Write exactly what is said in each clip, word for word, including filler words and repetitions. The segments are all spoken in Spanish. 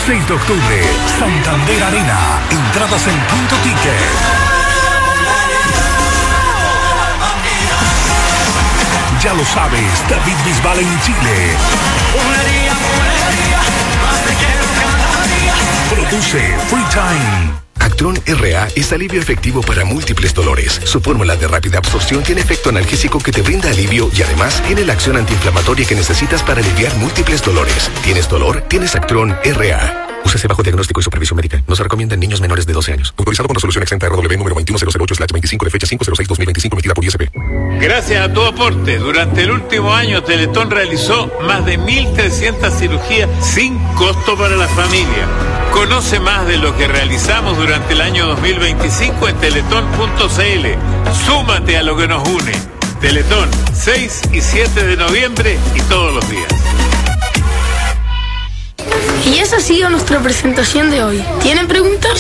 seis de octubre, Santander Arena. Entradas en Punto Ticket. Ya lo sabes, David Bisbal en Chile. Produce Free Time. Actron R A es alivio efectivo para múltiples dolores. Su fórmula de rápida absorción tiene efecto analgésico que te brinda alivio y además tiene la acción antiinflamatoria que necesitas para aliviar múltiples dolores. ¿Tienes dolor? Tienes Actron R A. Úsese bajo diagnóstico y supervisión médica. No se recomienda en niños menores de doce años. Autorizado con resolución exenta R W número veintiuno mil ocho slash veinticinco de fecha cinco cero seis dos mil veinticinco emitida por I S P. Gracias a tu aporte, durante el último año Teletón realizó más de mil trescientas cirugías sin costo para la familia. Conoce más de lo que realizamos durante el año dos mil veinticinco en teletón punto c l. Súmate a lo que nos une. Teletón, seis y siete de noviembre y todos los días. Y esa ha sido nuestra presentación de hoy. ¿Tienen preguntas?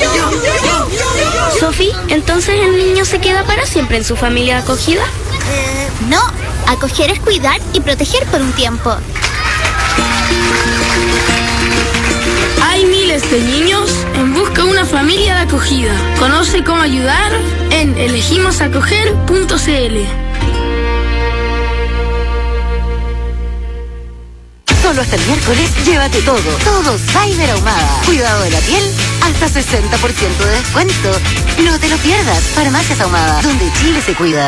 Sofi, ¿entonces el niño se queda para siempre en su familia acogida? Eh, no, acoger es cuidar y proteger por un tiempo. Hay miles de niños en busca de una familia de acogida. Conoce cómo ayudar en elegimos acoger punto c l. Solo hasta el miércoles, llévate todo, todo Cyber Ahumada. Cuidado de la piel, hasta sesenta por ciento de descuento. No te lo pierdas, Farmacias Ahumada, donde Chile se cuida.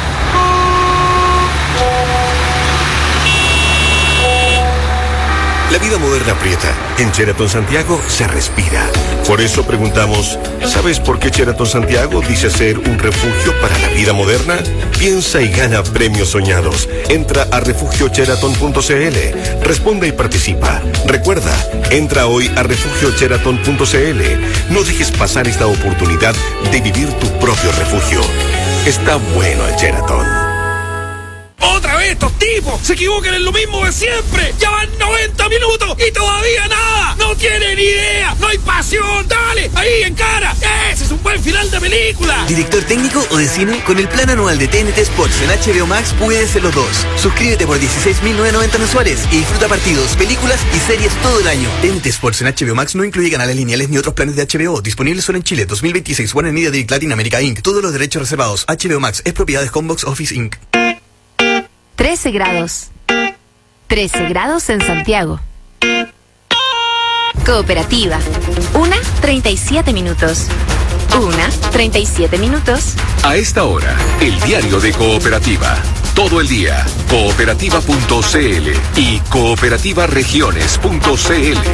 La vida moderna aprieta. En Sheraton Santiago se respira. Por eso preguntamos, ¿sabes por qué Sheraton Santiago dice ser un refugio para la vida moderna? Piensa y gana premios soñados. Entra a refugio sheraton punto c l. Responde y participa. Recuerda, entra hoy a refugio sheraton punto c l. No dejes pasar esta oportunidad de vivir tu propio refugio. Está bueno el Sheraton. ¡Otra vez estos tipos! ¡Se equivocan en lo mismo de siempre! ¡Ya van noventa minutos y todavía nada! ¡No tienen idea! ¡No hay pasión! ¡Dale! ¡Ahí, en cara! ¡Ese es un buen final de película! ¿Director técnico o de cine? Con el plan anual de T N T Sports en H B O Max puedes ser los dos. Suscríbete por dieciséis mil novecientos noventa mensuales y disfruta partidos, películas y series todo el año. T N T Sports en H B O Max no incluye canales lineales ni otros planes de H B O. Disponibles solo en Chile. dos mil veintiséis. Warner Media Direct Latin America incorporated. Todos los derechos reservados. H B O Max es propiedad de Combox Office incorporated. trece grados. trece grados en Santiago. Cooperativa. Una, treinta y siete minutos. Una, treinta y siete minutos. A esta hora, el diario de Cooperativa. Todo el día. cooperativa punto c l y cooperativa regiones punto c l.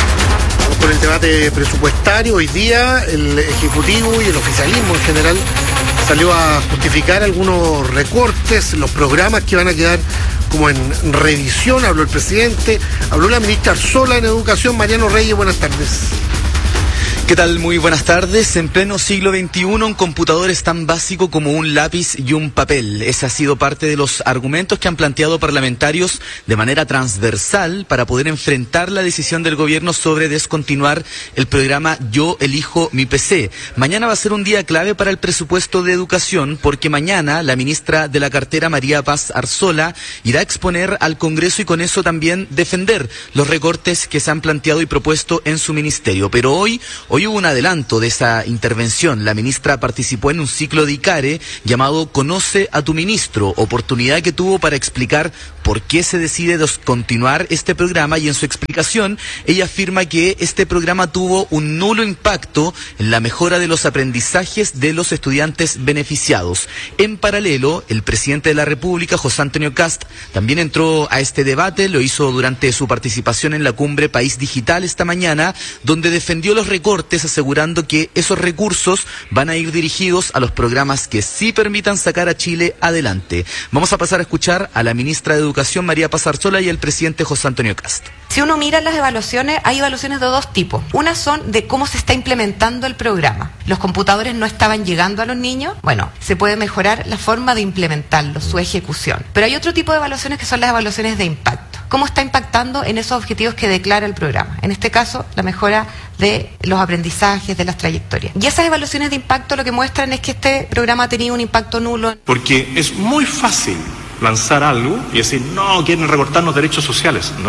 Por el debate presupuestario, hoy día el Ejecutivo y el oficialismo en general salió a justificar algunos recortes, los programas que van a quedar como en revisión. Habló el presidente, habló la ministra Arzola en Educación. Mariano Reyes, buenas tardes. ¿Qué tal? Muy buenas tardes. En pleno siglo veintiuno, un computador es tan básico como un lápiz y un papel. Ese ha sido parte de los argumentos que han planteado parlamentarios de manera transversal para poder enfrentar la decisión del gobierno sobre descontinuar el programa Yo Elijo Mi P C. Mañana va a ser un día clave para el presupuesto de educación porque mañana la ministra de la cartera, María Paz Arzola, irá a exponer al Congreso y con eso también defender los recortes que se han planteado y propuesto en su ministerio. Pero hoy... Hoy hubo un adelanto de esa intervención. La ministra participó en un ciclo de ICARE llamado Conoce a tu ministro, oportunidad que tuvo para explicar por qué se decide descontinuar este programa, y en su explicación ella afirma que este programa tuvo un nulo impacto en la mejora de los aprendizajes de los estudiantes beneficiados. En paralelo, el presidente de la República, José Antonio Kast, también entró a este debate, lo hizo durante su participación en la cumbre País Digital esta mañana, donde defendió los recortes, asegurando que esos recursos van a ir dirigidos a los programas que sí permitan sacar a Chile adelante. Vamos a pasar a escuchar a la ministra de Educación, María Paz Arzola, y al presidente José Antonio Kast. Si uno mira las evaluaciones, hay evaluaciones de dos tipos. Una son de cómo se está implementando el programa. Los computadores no estaban llegando a los niños. Bueno, se puede mejorar la forma de implementarlo, su ejecución. Pero hay otro tipo de evaluaciones que son las evaluaciones de impacto. ¿Cómo está impactando en esos objetivos que declara el programa? En este caso, la mejora de los aprendizajes, de las trayectorias. Y esas evaluaciones de impacto lo que muestran es que este programa ha tenido un impacto nulo. Porque es muy fácil lanzar algo y decir, no, quieren recortarnos derechos sociales. No.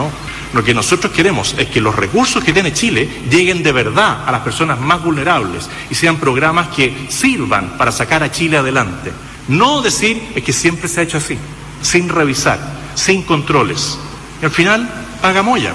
Lo que nosotros queremos es que los recursos que tiene Chile lleguen de verdad a las personas más vulnerables y sean programas que sirvan para sacar a Chile adelante. No decir es que siempre se ha hecho así, sin revisar, sin controles. Y al final, haga molla.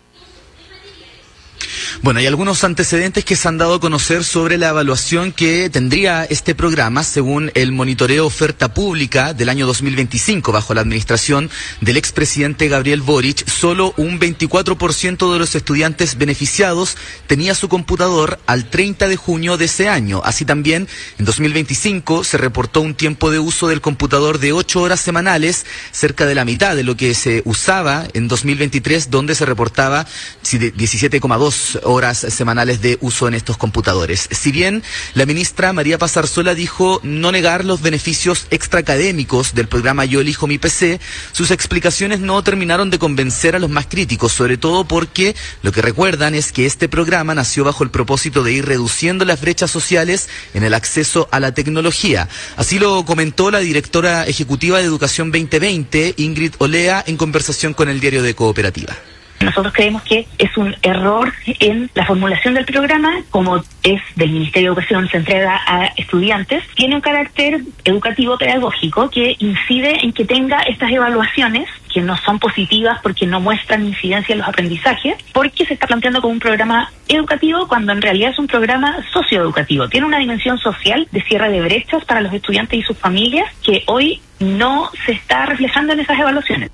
Bueno, hay algunos antecedentes que se han dado a conocer sobre la evaluación que tendría este programa según el monitoreo oferta pública del año dos mil veinticinco bajo la administración del expresidente Gabriel Boric. Solo un veinticuatro por ciento de los estudiantes beneficiados tenía su computador al treinta de junio de ese año. Así también, en dos mil veinticinco se reportó un tiempo de uso del computador de ocho horas semanales, cerca de la mitad de lo que se usaba en dos mil veintitrés, donde se reportaba diecisiete coma dos horas semanales de uso en estos computadores. Si bien la ministra María Paz Arzola dijo no negar los beneficios extraacadémicos del programa Yo Elijo Mi P C, sus explicaciones no terminaron de convencer a los más críticos, sobre todo porque lo que recuerdan es que este programa nació bajo el propósito de ir reduciendo las brechas sociales en el acceso a la tecnología. Así lo comentó la directora ejecutiva de Educación veinte veinte, Ingrid Olea, en conversación con el Diario de Cooperativa. Nosotros creemos que es un error en la formulación del programa, como es del Ministerio de Educación, se entrega a estudiantes, tiene un carácter educativo pedagógico que incide en que tenga estas evaluaciones que no son positivas porque no muestran incidencia en los aprendizajes, porque se está planteando como un programa educativo cuando en realidad es un programa socioeducativo. Tiene una dimensión social de cierre de brechas para los estudiantes y sus familias que hoy no se está reflejando en esas evaluaciones.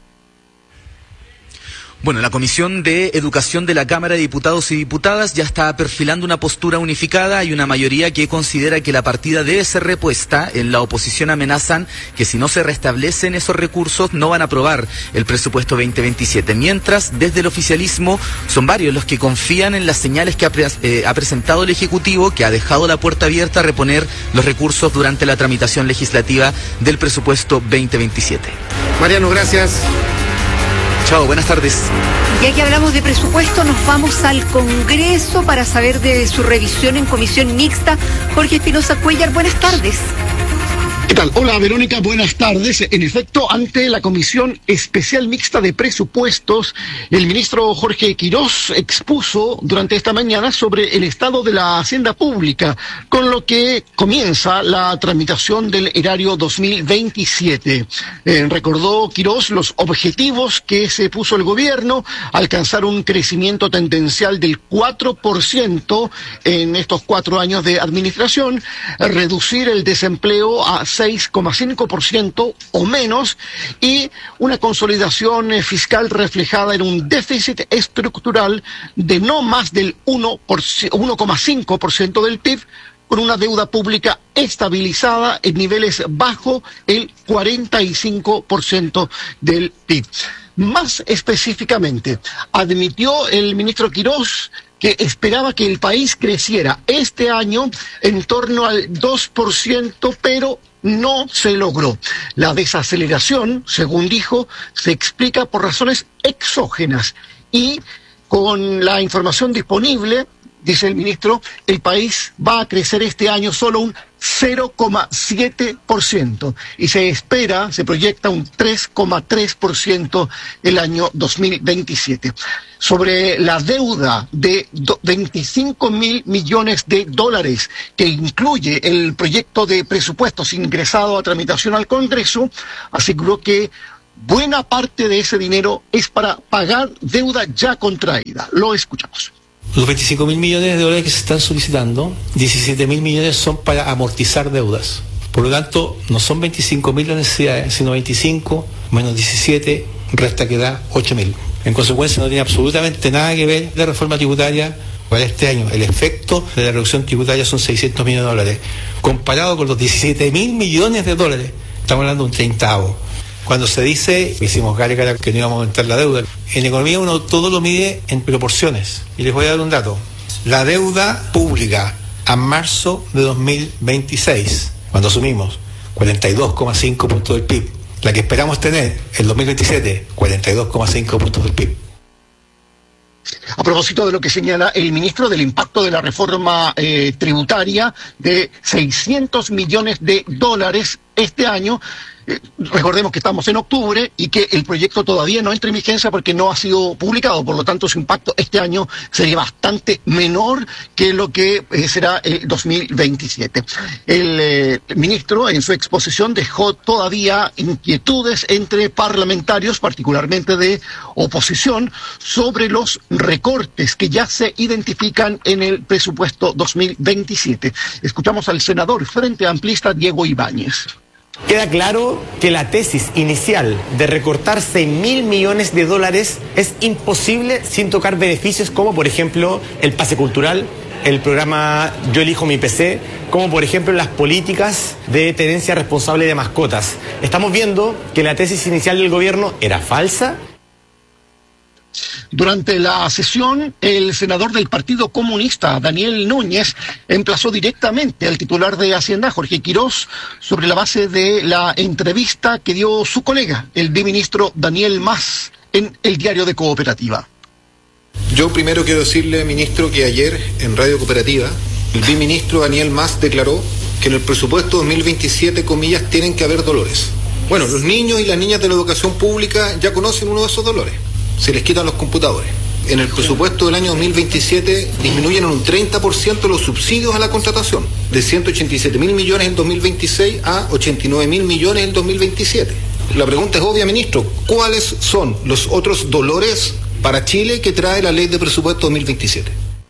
Bueno, la Comisión de Educación de la Cámara de Diputados y Diputadas ya está perfilando una postura unificada. Hay una mayoría que considera que la partida debe ser repuesta. En la oposición amenazan que si no se restablecen esos recursos no van a aprobar el presupuesto veinte veintisiete. Mientras, desde el oficialismo, son varios los que confían en las señales que ha, pre eh, ha presentado el Ejecutivo, que ha dejado la puerta abierta a reponer los recursos durante la tramitación legislativa del presupuesto veinte veintisiete. Mariano, gracias. Chao, buenas tardes. Ya que hablamos de presupuesto, nos vamos al Congreso para saber de su revisión en comisión mixta. Jorge Espinosa Cuellar, buenas tardes. ¿Qué tal? Hola, Verónica, buenas tardes. En efecto, ante la Comisión Especial Mixta de Presupuestos, el ministro Jorge Quirós expuso durante esta mañana sobre el estado de la hacienda pública, con lo que comienza la tramitación del erario dos mil veintisiete. Eh, recordó Quirós los objetivos que se puso el gobierno: alcanzar un crecimiento tendencial del cuatro por ciento en estos cuatro años de administración, reducir el desempleo a seis coma cinco por ciento o menos y una consolidación fiscal reflejada en un déficit estructural de no más del uno coma cinco por ciento del P I B, con una deuda pública estabilizada en niveles bajo el cuarenta y cinco por ciento del P I B. Más específicamente, admitió el ministro Quirós que esperaba que el país creciera este año en torno al dos por ciento, pero no se logró. La desaceleración, según dijo, se explica por razones exógenas y con la información disponible, dice el ministro, el país va a crecer este año solo un cero coma siete por ciento y se espera, se proyecta un tres coma tres por ciento el año dos mil veintisiete. Sobre la deuda de veinticinco mil millones de dólares que incluye el proyecto de presupuestos ingresado a tramitación al Congreso, aseguró que buena parte de ese dinero es para pagar deuda ya contraída. Lo escuchamos. Los veinticinco mil millones de dólares que se están solicitando, diecisiete mil millones son para amortizar deudas. Por lo tanto, no son veinticinco mil las necesidades, sino veinticinco menos diecisiete, resta que da ocho mil. En consecuencia, no tiene absolutamente nada que ver la reforma tributaria para este año. El efecto de la reducción tributaria son seiscientos millones de dólares. Comparado con los diecisiete mil millones de dólares, estamos hablando de un treintavo. Cuando se dice, hicimos gárgara que no íbamos a aumentar la deuda, en economía uno todo lo mide en proporciones. Y les voy a dar un dato. La deuda pública a marzo de dos mil veintiséis, cuando asumimos cuarenta y dos coma cinco puntos del P I B, la que esperamos tener el dos mil veintisiete, cuarenta y dos coma cinco puntos del P I B. A propósito de lo que señala el ministro del impacto de la reforma eh, tributaria de seiscientos millones de dólares este año, Eh, recordemos que estamos en octubre y que el proyecto todavía no entra en vigencia porque no ha sido publicado, por lo tanto su impacto este año sería bastante menor que lo que eh, será el dos mil veintisiete. El eh, ministro en su exposición dejó todavía inquietudes entre parlamentarios, particularmente de oposición, sobre los recortes que ya se identifican en el presupuesto dos mil veintisiete. Escuchamos al senador Frente Amplista Diego Ibáñez. Queda claro que la tesis inicial de recortar seis mil millones de dólares es imposible sin tocar beneficios como, por ejemplo, el pase cultural, el programa Yo Elijo Mi P C, como por ejemplo las políticas de tenencia responsable de mascotas. Estamos viendo que la tesis inicial del gobierno era falsa. Durante la sesión, el senador del Partido Comunista, Daniel Núñez, emplazó directamente al titular de Hacienda, Jorge Quirós, sobre la base de la entrevista que dio su colega, el biministro Daniel Mas, en el Diario de Cooperativa. Yo primero quiero decirle, ministro, que ayer en Radio Cooperativa, el biministro Daniel Mas declaró que en el presupuesto dos mil veintisiete, comillas, tienen que haber dolores. Bueno, los niños y las niñas de la educación pública ya conocen uno de esos dolores. Se les quitan los computadores. En el presupuesto del año dos mil veintisiete disminuyen en un treinta por ciento los subsidios a la contratación, de ciento ochenta y siete mil millones en dos mil veintiséis a ochenta y nueve mil millones en dos mil veintisiete. La pregunta es obvia, ministro, ¿cuáles son los otros dolores para Chile que trae la ley de presupuesto dos mil veintisiete?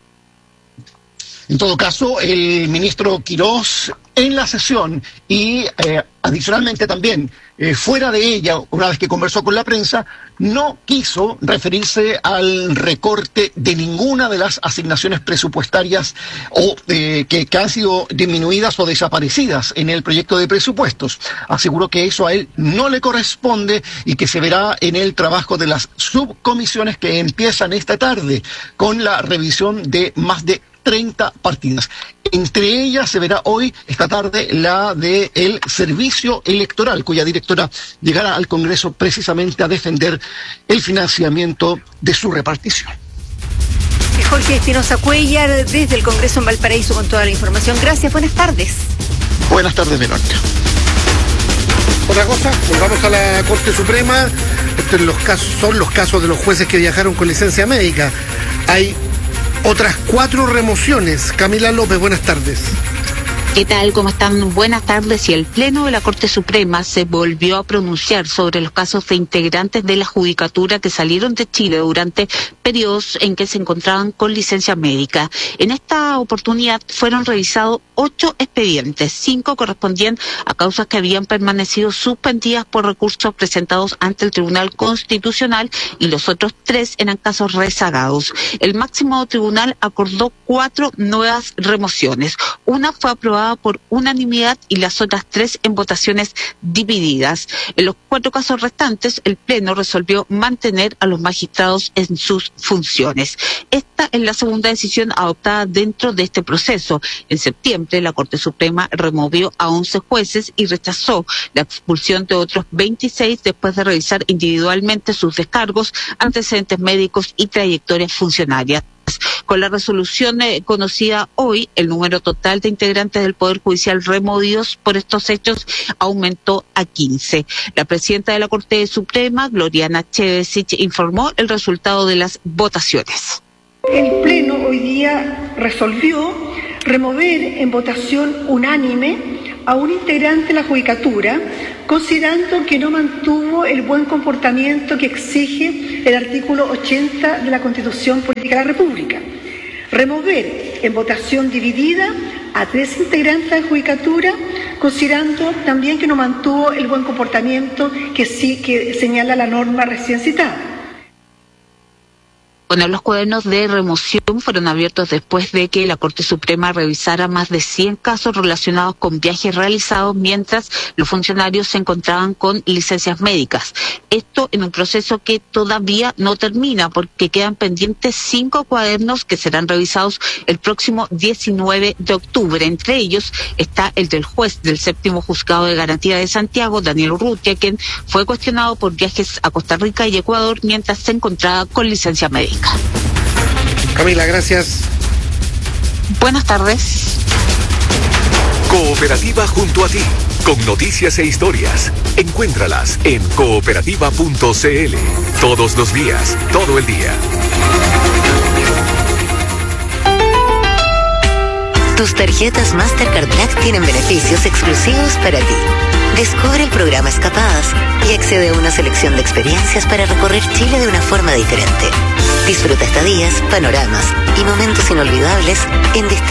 En todo caso, el ministro Quirós en la sesión y eh, adicionalmente también eh, fuera de ella, una vez que conversó con la prensa, no quiso referirse al recorte de ninguna de las asignaciones presupuestarias o eh, que, que han sido disminuidas o desaparecidas en el proyecto de presupuestos. Aseguró que eso a él no le corresponde y que se verá en el trabajo de las subcomisiones que empiezan esta tarde con la revisión de más de treinta partidas. Entre ellas se verá hoy, esta tarde, la del Servicio Electoral, cuya directora llegará al Congreso precisamente a defender el financiamiento de su repartición. Jorge Espinosa Cuéllar, desde el Congreso en Valparaíso, con toda la información. Gracias, buenas tardes. Buenas tardes, Verónica. Otra cosa, volvamos a la Corte Suprema. Estos los casos, son los casos de los jueces que viajaron con licencia médica. Hay otras cuatro remociones. Camila López, buenas tardes. ¿Qué tal? ¿Cómo están? Buenas tardes. Y el Pleno de la Corte Suprema se volvió a pronunciar sobre los casos de integrantes de la Judicatura que salieron de Chile durante periodos en que se encontraban con licencia médica. En esta oportunidad fueron revisados ocho expedientes, cinco correspondían a causas que habían permanecido suspendidas por recursos presentados ante el Tribunal Constitucional y los otros tres eran casos rezagados. El máximo tribunal acordó cuatro nuevas remociones. Una fue aprobada por unanimidad y las otras tres en votaciones divididas. En los cuatro casos restantes, el Pleno resolvió mantener a los magistrados en sus funciones. Esta es la segunda decisión adoptada dentro de este proceso. En septiembre, la Corte Suprema removió a once jueces y rechazó la expulsión de otros veintiséis después de revisar individualmente sus descargos, antecedentes médicos y trayectorias funcionarias. Con la resolución eh, conocida hoy, el número total de integrantes del Poder Judicial removidos por estos hechos aumentó a quince. La presidenta de la Corte Suprema, Gloriana Chevesich, informó el resultado de las votaciones. El Pleno hoy día resolvió remover en votación unánime a un integrante de la Judicatura, considerando que no mantuvo el buen comportamiento que exige el artículo ochenta de la Constitución Política de la República. Remover en votación dividida a tres integrantes de la Judicatura, considerando también que no mantuvo el buen comportamiento que sí que señala la norma recién citada. Bueno, los cuadernos de remoción fueron abiertos después de que la Corte Suprema revisara más de cien casos relacionados con viajes realizados mientras los funcionarios se encontraban con licencias médicas. Esto en un proceso que todavía no termina porque quedan pendientes cinco cuadernos que serán revisados el próximo diecinueve de octubre. Entre ellos está el del juez del séptimo juzgado de garantía de Santiago, Daniel Urrutia, quien fue cuestionado por viajes a Costa Rica y Ecuador mientras se encontraba con licencia médica. Camila, gracias. Buenas tardes. Cooperativa junto a ti. con noticias e historias. Encuéntralas en cooperativa punto cl. Todos los días, todo el día. Tus tarjetas Mastercard Black tienen beneficios exclusivos para ti. Descubre el programa Escapadas y accede a una selección de experiencias para recorrer Chile de una forma diferente. Disfruta estadías, panoramas y momentos inolvidables en distintos